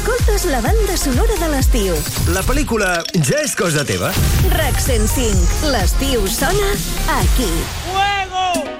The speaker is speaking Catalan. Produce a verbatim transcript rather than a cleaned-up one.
Escoltes la banda sonora de l'estiu. La pel·lícula ja és cosa teva. RAC cent cinc. L'estiu sona aquí. ¡Fuego!